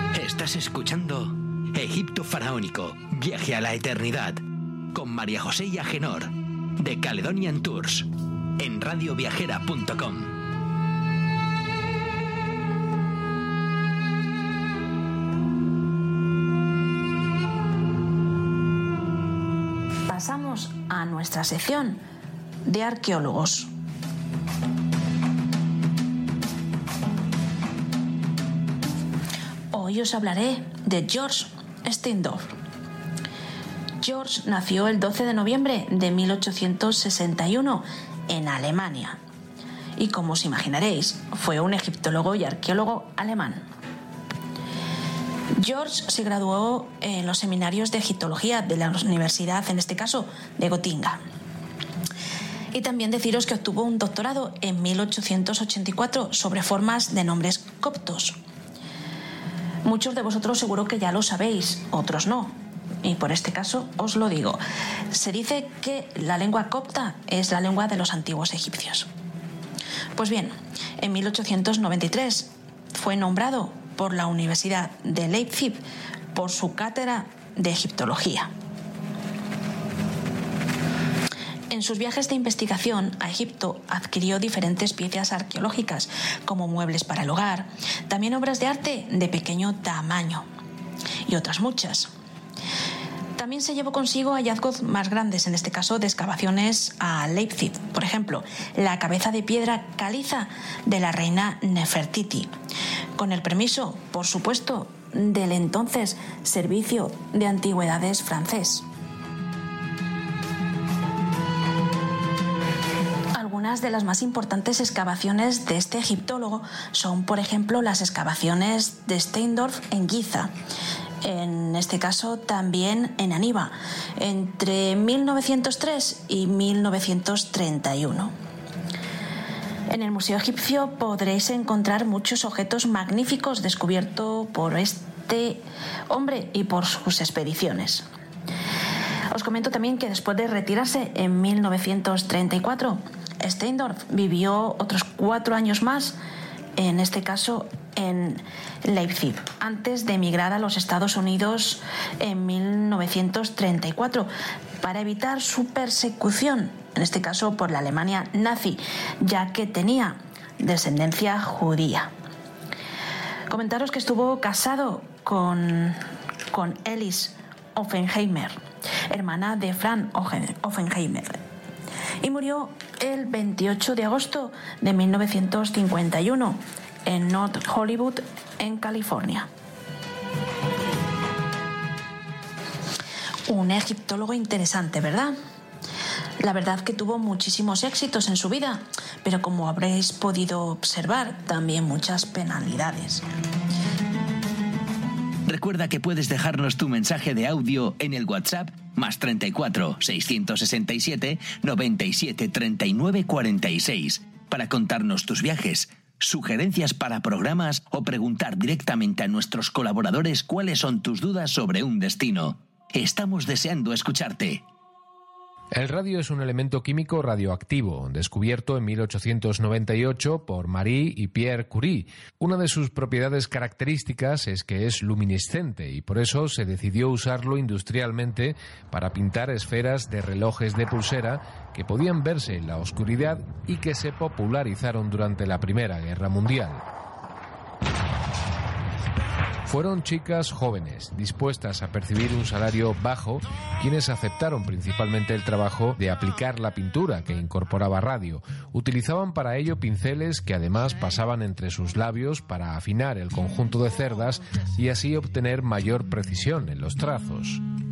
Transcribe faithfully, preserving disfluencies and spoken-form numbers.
Estás escuchando Egipto Faraónico, viaje a la eternidad, con María José y Agenor, de Caledonian Tours, en radio viajera punto com. Pasamos a nuestra sección de arqueólogos. Hoy os hablaré de George Steindorf. George nació el doce de noviembre de mil ochocientos sesenta y uno en Alemania y, como os imaginaréis, fue un egiptólogo y arqueólogo alemán. George se graduó en los seminarios de egiptología de la universidad, en este caso, de Gotinga. Y también deciros que obtuvo un doctorado en mil ochocientos ochenta y cuatro sobre formas de nombres coptos. Muchos de vosotros seguro que ya lo sabéis, otros no. Y por este caso os lo digo. Se dice que la lengua copta es la lengua de los antiguos egipcios. Pues bien, en mil ochocientos noventa y tres fue nombrado por la Universidad de Leipzig por su cátedra de egiptología. En sus viajes de investigación a Egipto adquirió diferentes piezas arqueológicas, como muebles para el hogar, también obras de arte de pequeño tamaño y otras muchas. También se llevó consigo hallazgos más grandes, en este caso de excavaciones a Leipzig, por ejemplo, la cabeza de piedra caliza de la reina Nefertiti, con el permiso, por supuesto, del entonces Servicio de Antigüedades francés. Algunas de las más importantes excavaciones de este egiptólogo son, por ejemplo, las excavaciones de Steindorf en Giza, en este caso también en Aniba, entre mil novecientos tres y mil novecientos treinta y uno. En el Museo Egipcio podréis encontrar muchos objetos magníficos descubiertos por este hombre y por sus expediciones. Os comento también que después de retirarse en mil novecientos treinta y cuatro, Steindorf vivió otros cuatro años más, en este caso en Leipzig, antes de emigrar a los Estados Unidos en mil novecientos treinta y cuatro para evitar su persecución, en este caso por la Alemania nazi, ya que tenía descendencia judía. Comentaros que estuvo casado con, con Elis Offenheimer, hermana de Franz Offenheimer, y murió el veintiocho de agosto de mil novecientos cincuenta y uno en North Hollywood, en California. Un egiptólogo interesante, ¿verdad? La verdad que tuvo muchísimos éxitos en su vida, pero como habréis podido observar, también muchas penalidades. Recuerda que puedes dejarnos tu mensaje de audio en el WhatsApp más treinta y cuatro, seiscientos sesenta y siete, noventa y siete, treinta y nueve, cuarenta y seis para contarnos tus viajes, sugerencias para programas o preguntar directamente a nuestros colaboradores cuáles son tus dudas sobre un destino. Estamos deseando escucharte. El radio es un elemento químico radioactivo, descubierto en mil ochocientos noventa y ocho por Marie y Pierre Curie. Una de sus propiedades características es que es luminiscente y por eso se decidió usarlo industrialmente para pintar esferas de relojes de pulsera que podían verse en la oscuridad y que se popularizaron durante la Primera Guerra Mundial. Fueron chicas jóvenes, dispuestas a percibir un salario bajo, quienes aceptaron principalmente el trabajo de aplicar la pintura que incorporaba radio. Utilizaban para ello pinceles que además pasaban entre sus labios para afinar el conjunto de cerdas y así obtener mayor precisión en los trazos.